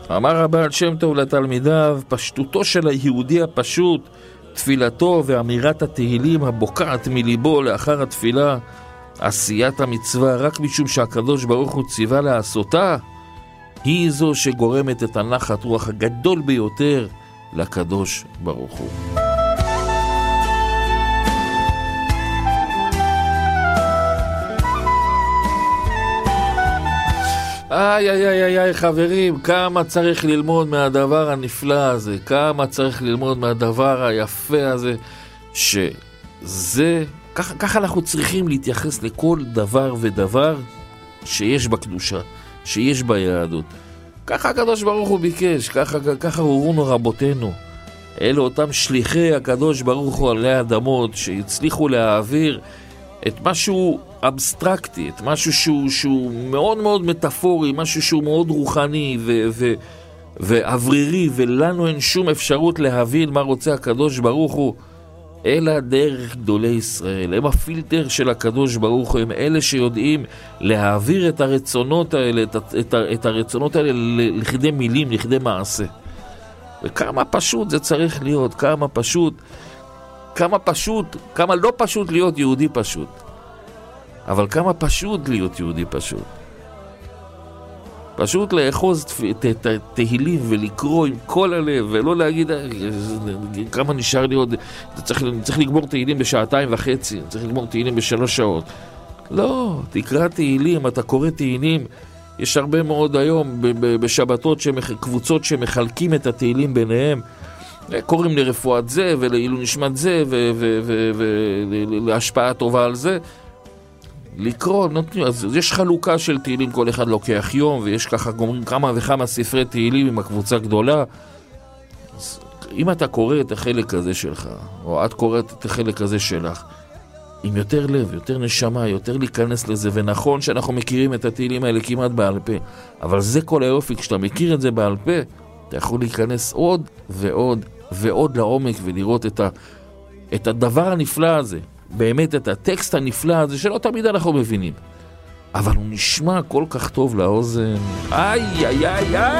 אמר הבעל שם טוב לתלמידיו, פשטותו של היהודי הפשוט, תפילתו ואמירת התהילים הבוקעת מליבו לאחר התפילה, עשיית המצווה רק משום שהקדוש ברוך הוא ציווה לעשותה, היא זו שגורמת את הנחת רוח הגדול ביותר לקדוש ברוך הוא. איי חברים, כמה צריך ללמוד מהדבר הנפלא הזה, כמה צריך ללמוד מהדבר היפה הזה, שזה, ככה אנחנו צריכים להתייחס לכל דבר ודבר שיש בקדושה, שיש ביהדות. ככה הקדוש ברוך הוא ביקש, ככה הורונו רבותינו. אלו אותם שליחי הקדוש ברוך הוא עלי האדמות, שהצליחו להעביר את משהו אבסטרקטי, את משהו שהוא מאוד מאוד מטאפורי, משהו שהוא מאוד רוחני ואוורירי, ולנו אין שום אפשרות להבין מה רוצה הקדוש ברוך הוא, אלא דרך גדולי ישראל. הם הפילטר של הקדוש ברוך הוא, הם אלה שיודעים להעביר את הרצונות האלה, את הרצונות האלה לכדי מילים, לכדי מעשה. וכמה פשוט זה צריך להיות, כמה לא פשוט להיות יהודי פשוט. אבל כמה פשוט להיות יהודי פשוט. פשוט לאחוז תהילים ולקרוא עם כל הלב, ולא להגיד כמה נשאר לי עוד, צריך לגמור תהילים בשעתיים וחצי, צריך לגמור תהילים ב3 שעות. לא, תקרא תהילים, אתה קורא תהילים. יש הרבה מאוד היום בשבתות קבוצות שמחלקים את התהילים ביניהם, קוראים לרפואת זה ולעילוי נשמת זה ולהשפעה טובה על זה. לקרוא, אז יש חלוקה של תהילים, כל אחד לוקח יום, ויש ככה גומרים כמה וכמה ספרי תהילים עם הקבוצה גדולה. אז אם אתה קורא את החלק הזה שלך, או את קוראת את החלק הזה שלך, עם יותר לב, יותר נשמה, יותר להיכנס לזה, ונכון שאנחנו מכירים את התהילים האלה כמעט בעל פה, אבל זה כל היופי, כשאתה מכיר את זה בעל פה, אתה יכול להיכנס עוד ועוד ועוד לעומק, ולראות את הדבר הנפלא הזה, באמת את הטקסט הנפלא הזה, שלא תמיד אנחנו מבינים, אבל הוא נשמע כל כך טוב לאוזן. איי איי איי איי